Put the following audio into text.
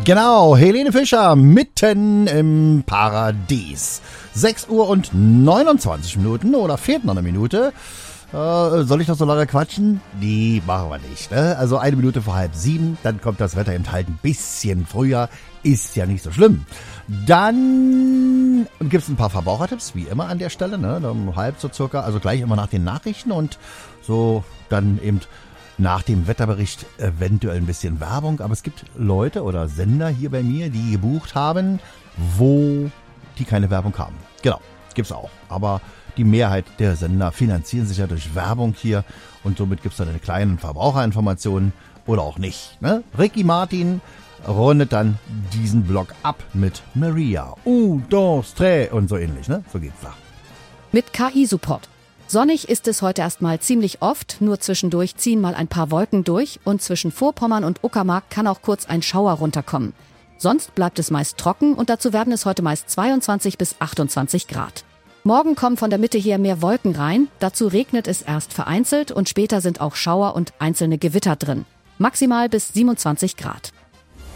Genau, Helene Fischer, mitten im Paradies. 6 Uhr und 29 Minuten oder fehlt noch eine Minute. Soll ich noch so lange quatschen? Nee, machen wir nicht. Ne? Also 1 Minute vor 6:30, dann kommt das Wetter eben halt ein bisschen früher. Ist ja nicht so schlimm. Dann gibt's ein paar Verbrauchertipps, wie immer an der Stelle. Ne? Um halb so circa, also gleich immer nach den Nachrichten und so dann eben nach dem Wetterbericht eventuell ein bisschen Werbung. Aber es gibt Leute oder Sender hier bei mir, die gebucht haben, wo die keine Werbung haben. Genau, gibt's auch. Aber die Mehrheit der Sender finanzieren sich ja durch Werbung hier und somit gibt's dann eine kleine Verbraucherinformation oder auch nicht. Ne? Ricky Martin rundet dann diesen Blog ab mit Maria, un, dos, tres und so ähnlich. Ne? So geht's da. Mit KI-Support. Sonnig ist es heute erstmal ziemlich oft, nur zwischendurch ziehen mal ein paar Wolken durch und zwischen Vorpommern und Uckermark kann auch kurz ein Schauer runterkommen. Sonst bleibt es meist trocken und dazu werden es heute meist 22 bis 28 Grad. Morgen kommen von der Mitte her mehr Wolken rein, dazu regnet es erst vereinzelt und später sind auch Schauer und einzelne Gewitter drin. Maximal bis 27 Grad.